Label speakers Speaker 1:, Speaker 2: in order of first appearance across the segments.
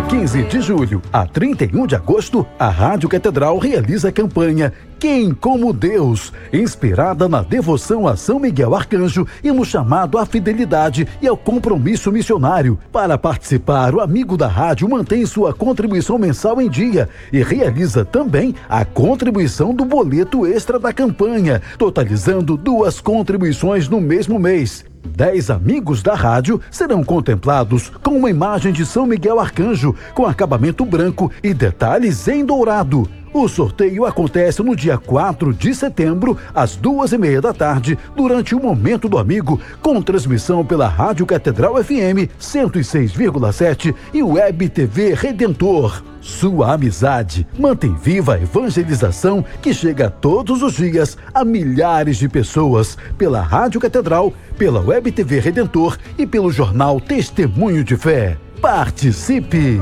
Speaker 1: 15 de julho a 31 de agosto, a Rádio Catedral realiza a campanha Quem como Deus, inspirada na devoção a São Miguel Arcanjo e no chamado à fidelidade e ao compromisso missionário. Para participar, o amigo da rádio mantém sua contribuição mensal em dia e realiza também a contribuição do boleto extra da campanha, totalizando 2 contribuições no mesmo mês. 10 amigos da rádio serão contemplados com uma imagem de São Miguel Arcanjo com acabamento branco e detalhes em dourado. O sorteio acontece no dia 4 de setembro, às 2:30 da tarde, durante o Momento do Amigo, com transmissão pela Rádio Catedral FM 106,7 e Web TV Redentor. Sua amizade mantém viva a evangelização que chega todos os dias a milhares de pessoas pela Rádio Catedral, pela Web TV Redentor e pelo jornal Testemunho de Fé. Participe!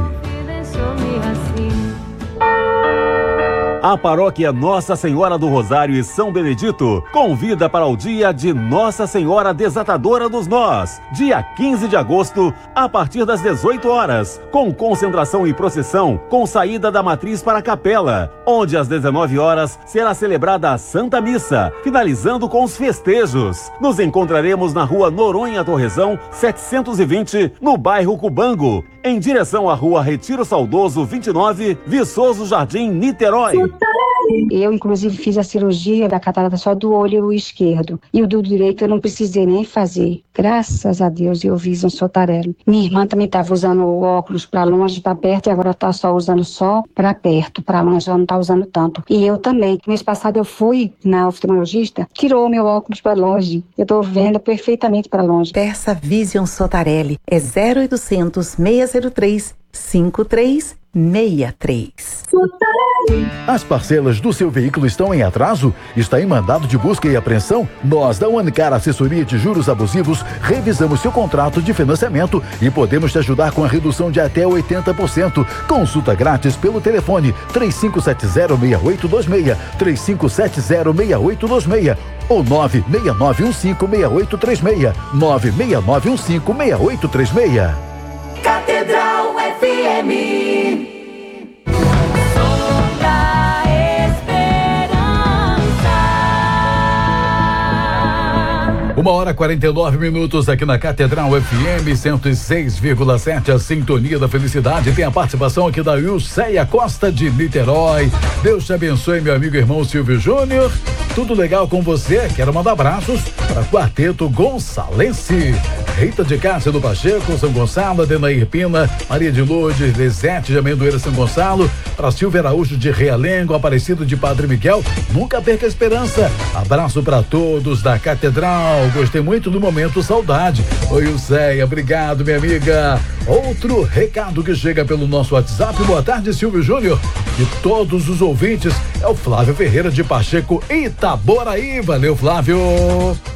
Speaker 2: A paróquia Nossa Senhora do Rosário e São Benedito convida para o dia de Nossa Senhora Desatadora dos Nós, dia 15 de agosto, a partir das 18 horas, com concentração e procissão, com saída da matriz para a capela, onde às 19 horas será celebrada a Santa Missa, finalizando com os festejos. Nos encontraremos na rua Noronha Torrezão, 720, no bairro Cubango, em direção à rua Retiro Saudoso 29, Viçoso Jardim, Niterói.
Speaker 3: Eu, inclusive, fiz a cirurgia da catarata só do olho esquerdo. E o do direito eu não precisei nem fazer. Graças a Deus eu fiz um sotarelo. Minha irmã também estava usando o óculos para longe, para perto, e agora está só usando só para perto. Para longe ela não está usando tanto. E eu também. Mês passado eu fui na oftalmologista, tirou meu óculos para longe. Eu estou vendo perfeitamente para longe.
Speaker 4: Peça Vision Sotarelli. É 0800 603 5363.
Speaker 1: As parcelas do seu veículo estão em atraso? Está em mandado de busca e apreensão? Nós da Unicar Assessoria de Juros Abusivos revisamos seu contrato de financiamento e podemos te ajudar com a redução de até 80%. Consulta grátis pelo telefone 3570-6826, 3570-6826 ou 96915-6836, 96915-6836.
Speaker 5: Catedral FM. Som da Esperança.
Speaker 1: 1h49 aqui na Catedral FM 106,7, a sintonia da felicidade. Tem a participação aqui da Ilceia Costa de Niterói. Deus te abençoe, meu amigo e irmão Silvio Júnior. Tudo legal com você? Quero mandar abraços para Quarteto Gonçalense, Rita de Cássia do Pacheco, São Gonçalo, Adenair Pina, Maria de Lourdes, Lisete de Amendoeira, São Gonçalo, para Silvia Araújo de Realengo, Aparecido de Padre Miguel. Nunca perca a esperança. Abraço para todos da Catedral. Gostei muito do momento saudade. Oi, Ilceia, obrigado, minha amiga. Outro recado que chega pelo nosso WhatsApp. Boa tarde, Silvio Júnior e todos os ouvintes. É o Flávio Ferreira de Pacheco, Itaboraí. Valeu, Flávio.